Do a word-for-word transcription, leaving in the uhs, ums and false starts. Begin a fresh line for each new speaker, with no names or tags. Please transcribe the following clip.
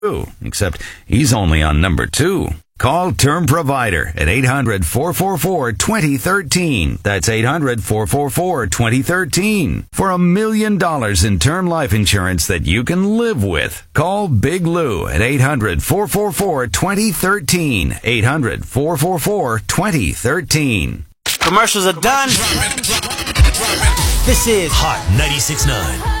Except he's only on number two. Call Term Provider at eight hundred, four four four, two zero one three. That's eight hundred, four four four, two zero one three. For a million dollars in term life insurance that you can live with. Call Big Lou at eight hundred, four four four, two zero one three. eight hundred, four four four, two zero one three.
Commercials are done. This is
Hot ninety-six point nine.